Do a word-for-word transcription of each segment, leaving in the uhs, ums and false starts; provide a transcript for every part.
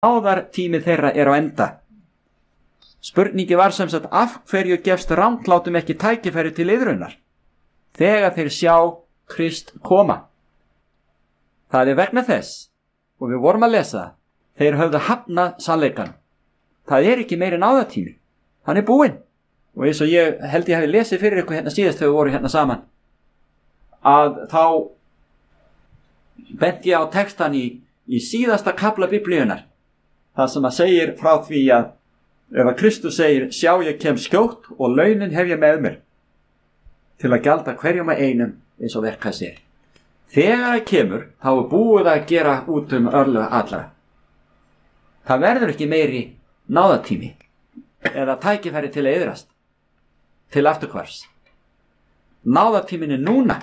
náðartími þeirra er á enda. Spurningi var sem sagt, af hverju gefst ranglátum ekki tækifæri til iðrunar þegar þeir sjá Krist koma? Það er vegna þess, og við vorum að lesa, þeir höfðu hafnað sannleikann. Það er ekki meiri náðartími, hann er búinn. Og eins og ég held ég hafi lesið fyrir ykkur hérna síðast þegar við vorum hérna saman, að þá benti ég á textan í, í síðasta kafla Biblíunnar, það sem að segir frá því að ef að Kristus segir, sjá ég kem skjótt og launin hef ég með mér til að gjalda hverjum að einum eins og verka sér. Þegar það kemur, þá er búið að gera út um örlög allra. Það verður ekki meiri náðartími eða tækifæri til að iðrast, til afturhvarfs. Náðartímin er núna.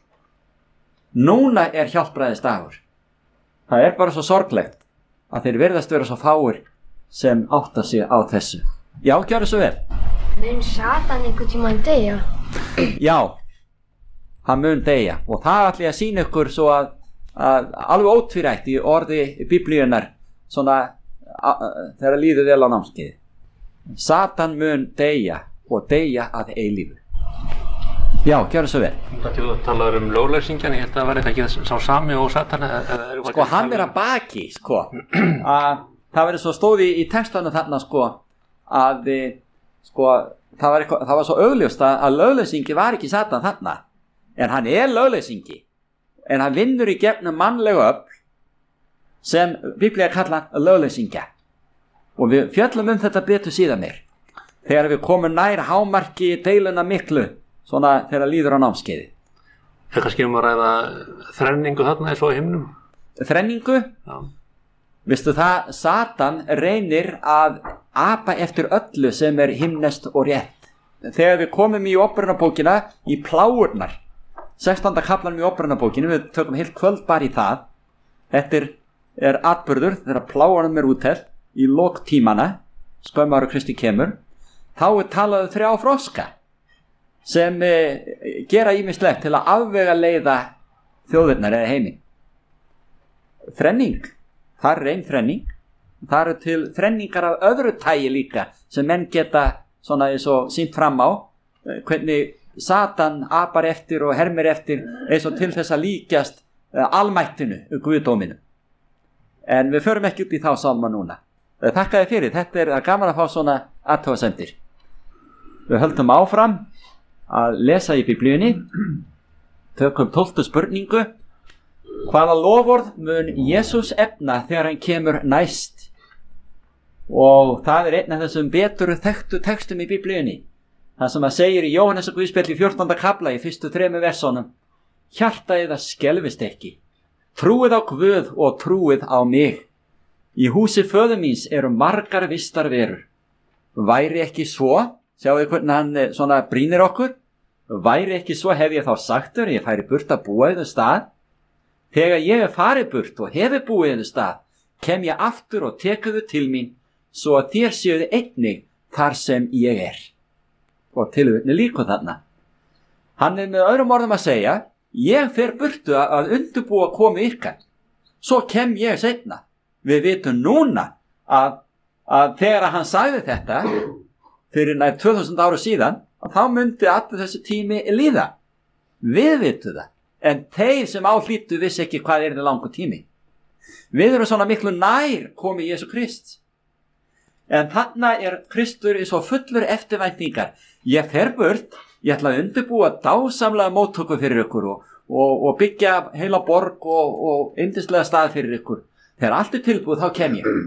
Núna er hjálpræðis dagur. Það er bara svo sorglegt að þeir virðast vera svo fáir sem átta sig á þessu. Já, gjörðu svo vel. Mun Satan einhvern tímann deyja? Já, hann mun deyja, og það ætla ég að sýna ykkur svo að, að alveg ótvírætt í orði Biblíunnar svona að, að, þegar líður vel á námskeiði. Satan mun deyja og deyja að eilífu. Já, gjörðu svo vel. Þú talaður um lögleysingjan, ég held að það var eitthvað ekki sá sami og Satan. Sko, hann er að baki, sko. að það verður svo stóði í textanu þarna, sko, að sko, það var, eitthvað, það var svo augljóst að, að lögleysingi var ekki Satan þarna, en hann er lögleysingi, en hann vinnur í gegnum mannlegu öfl sem Biblía kalla lögleysingja, og við fjöllum um þetta betur síðan mér þegar við komum nær hámarki deiluna miklu, svona þegar líður á námskeiði. Er kannski um að ræða þrenningu þarna eins og í himnum? Þrenningu? Já. Vistu það, Satan reynir að apa eftir öllu sem er himnest og rétt. Þegar við komum í Óperunarbókina, í pláurnar, sextánda kaflanum í Óperunarbókinu, við tökum heilt kvöld bara í það, þetta er, er atburður, þegar pláunum er útelt, í lok tímana, skömmu ára Kristi kemur, þá er talaðu þrjá froska, sem e, gera ýmislegt til að afvega leiða þjóðirnar eða heiminn. Þrenning. Það er einn þrenning. Það eru til þrenningar af öðru tægi líka sem menn geta svona eins og sýnt fram á, hvernig Satan apar eftir og hermir eftir eins og til þess að líkjast almættinu, guðdóminu. En við förum ekki upp í þá sálma núna. Þakka þér fyrir, þetta er gaman að fá svona athugasemdir. Við höldum áfram að lesa í Biblíunni, tökum tólftu spurningu. Hvaða loforð mun Jesús efna þegar hann kemur næst? Og það er einn af þessum betur þekktu textum í Biblíunni. Það sem að segir í Jóhannesar Guðspjalli í fjórtánda kafla í fyrstu þremur versónum: hjarta yðar skelfist ekki. Trúið á Guð og trúið á mig. Í húsi föður míns eru margar vistarverur. Væri ekki svo, sjáu þið hvernig hann svona brýnir okkur, væri ekki svo hef ég þá sagt þér, ég færi burt að búa í þau stað. Þegar ég er farið burt og hefur búið í þau stað, kem ég aftur og tekuðu til mín, svo að þér séuðu einnig þar sem ég er. Og tilvitni líka þarna. Hann er með öðrum orðum að segja, ég fer burtu að undirbúa komu ykkar, svo kem ég seinna. Við vitum núna að, að þegar hann sagði þetta fyrir nær tvö þúsund ára síðan, að þá myndi allir þessi tími líða. Við vitum það, en þeir sem áhlýttu vissi ekki hvað er það langur tími. Við erum svona miklu nær komið Jesú Krist. En þarna er Kristur svo fullur eftirvæntingar. Ég fer burt, ég ætla að undirbúa dásamlega móttöku fyrir ykkur og, og, og byggja heila borg og, og yndislega stað fyrir ykkur. Þegar allt er tilbúið, þá kem ég.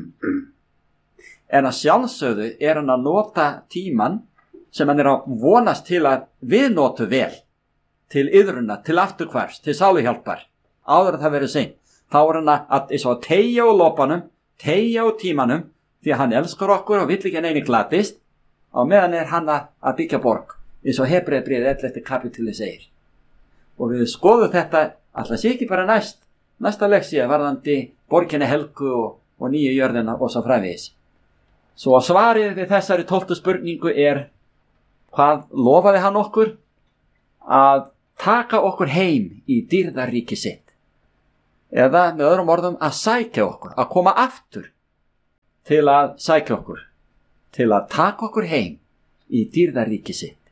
En að sjálfsögðu er hann að nota tíman sem hann er að vonast til að við notu vel, til iðruna, til afturhvarfs, til sáluhjálpar, áður að það verið seint. Þá er hann að, að teygja á lopanum, teygja á tímanum, því að hann elskar okkur og vill ekki neini glatist, á meðan er hann að byggja borg, eins og Hebreabréfið ellefta kapítuli segir. Og við skoðum þetta, alltaf sé ekki bara næst, næsta leksía varðandi borginni helgu og, og nýju jörðina og svo framvegis. Svo svarið við þessari tólftu spurningu er, hvað lofaði hann okkur? Að taka okkur heim í dýrðarríki sitt. Eða með öðrum orðum að sækja okkur, að koma aftur til að sækja okkur, til að taka okkur heim í dýrðaríki sitt.